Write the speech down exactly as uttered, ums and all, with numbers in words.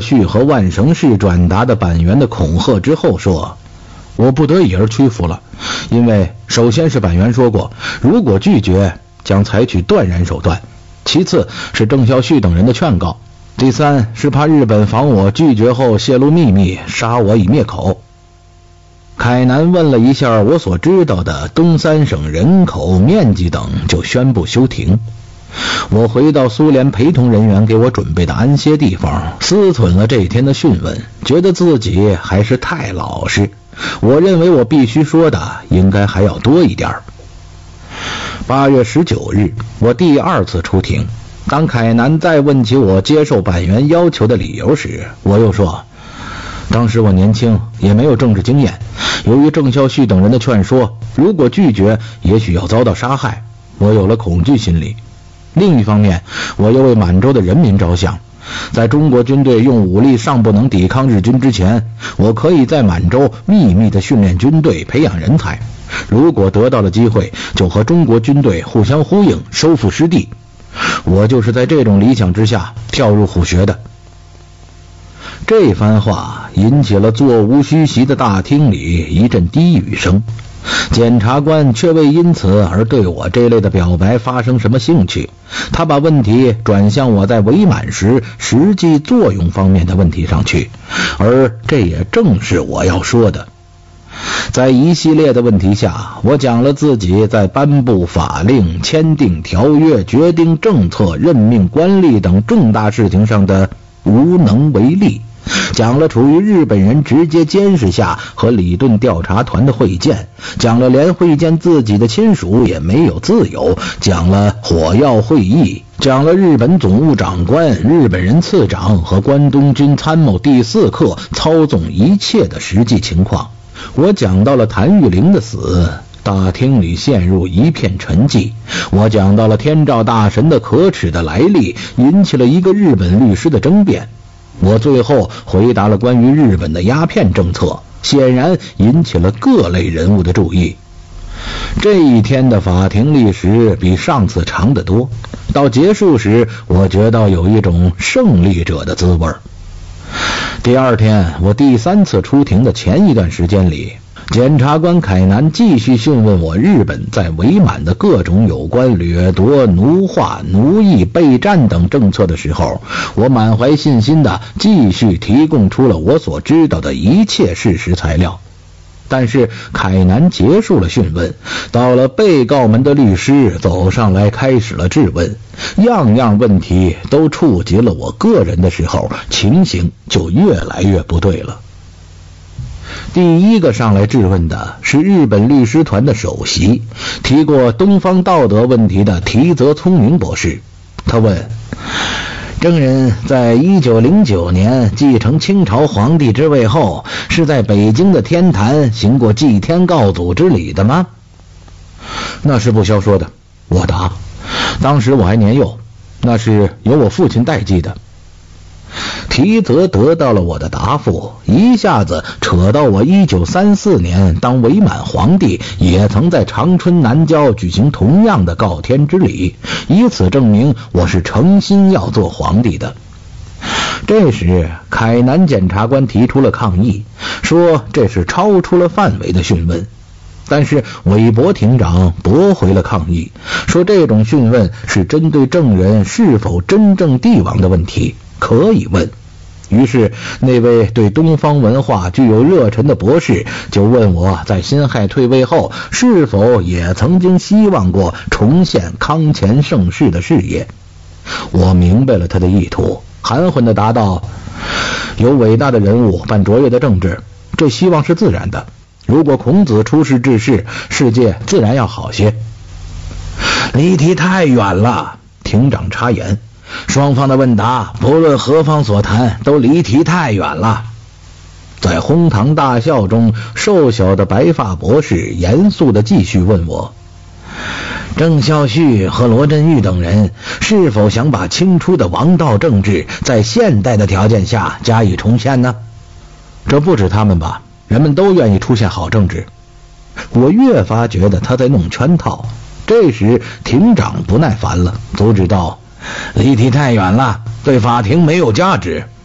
旭和万省市转达的板垣的恐吓之后说，我不得已而屈服了，因为首先是板垣说过，如果拒绝将采取断然手段，其次是郑孝胥等人的劝告，第三是怕日本防我拒绝后泄露秘密，杀我以灭口。凯南问了一下我所知道的东三省人口、面积等，就宣布休庭。我回到苏联陪同人员给我准备的安歇地方，思忖了这天的讯问，觉得自己还是太老实。我认为我必须说的应该还要多一点。八月十九日，我第二次出庭。当凯南再问起我接受板垣要求的理由时，我又说，当时我年轻，也没有政治经验，由于郑孝胥等人的劝说，如果拒绝也许要遭到杀害，我有了恐惧心理。另一方面，我又为满洲的人民着想，在中国军队用武力尚不能抵抗日军之前，我可以在满洲秘密地训练军队，培养人才，如果得到了机会，就和中国军队互相呼应，收复失地。我就是在这种理想之下跳入虎穴的。这番话引起了座无虚席的大厅里一阵低语声，检察官却未因此而对我这类的表白发生什么兴趣，他把问题转向我在伪满时实际作用方面的问题上去，而这也正是我要说的。在一系列的问题下，我讲了自己在颁布法令、签订条约、决定政策、任命官吏等重大事情上的无能为力，讲了处于日本人直接监视下和里顿调查团的会见，讲了连会见自己的亲属也没有自由，讲了火药会议，讲了日本总务长官、日本人次长和关东军参谋第四课操纵一切的实际情况。我讲到了谭玉玲的死，大厅里陷入一片沉寂。我讲到了天照大神的可耻的来历，引起了一个日本律师的争辩。我最后回答了关于日本的鸦片政策，显然引起了各类人物的注意。这一天的法庭历时比上次长得多，到结束时，我觉得有一种胜利者的滋味。第二天，我第三次出庭的前一段时间里，检察官凯南继续讯问我日本在伪满的各种有关掠夺、奴化、奴役、备战等政策的时候，我满怀信心地继续提供出了我所知道的一切事实材料。但是凯南结束了讯问，到了被告们的律师走上来开始了质问，样样问题都触及了我个人的时候，情形就越来越不对了。第一个上来质问的是日本律师团的首席，提过东方道德问题的提泽聪明博士。他问，证人在一九零九年继承清朝皇帝之位后，是在北京的天坛行过祭天告祖之礼的吗？那是不消说的，我答。当时我还年幼，那是由我父亲代记的。提泽得到了我的答复，一下子扯到我一九三四年当伪满皇帝也曾在长春南郊举行同样的告天之礼，以此证明我是诚心要做皇帝的。这时凯南检察官提出了抗议，说这是超出了范围的讯问，但是韦伯庭长驳回了抗议，说这种讯问是针对证人是否真正帝王的问题，可以问。于是那位对东方文化具有热忱的博士就问我在辛亥退位后是否也曾经希望过重现康乾盛世的事业。我明白了他的意图，含混地答道，有伟大的人物办卓越的政治，这希望是自然的，如果孔子出世治世，世界自然要好些。离题太远了，庭长插言，双方的问答不论何方所谈都离题太远了。在哄堂大笑中，瘦小的白发博士严肃地继续问我，郑孝胥和罗振玉等人是否想把清初的王道政治在现代的条件下加以重现呢？这不止他们吧，人们都愿意出现好政治。我越发觉得他在弄圈套。这时庭长不耐烦了，阻止道，离题太远了，对法庭没有价值。